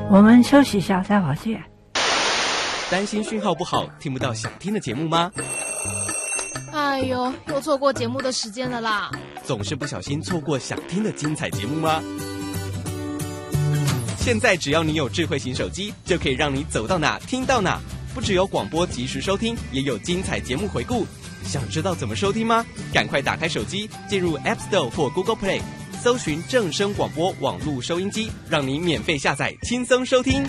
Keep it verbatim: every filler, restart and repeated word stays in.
我们休息一下，待会儿见。 担心讯号不好，听不到想听的节目吗？ 哎呦，又错过节目的时间了啦！ 总是不小心错过想听的精彩节目吗？现在只要你有智慧型手机，就可以让你走到哪听到哪。不只有广播及时收听，也有精彩节目回顾。想知道怎么收听吗？赶快打开手机，进入 App Store 或 Google Play， 搜寻正声广播网络收音机，让你免费下载，轻松收听。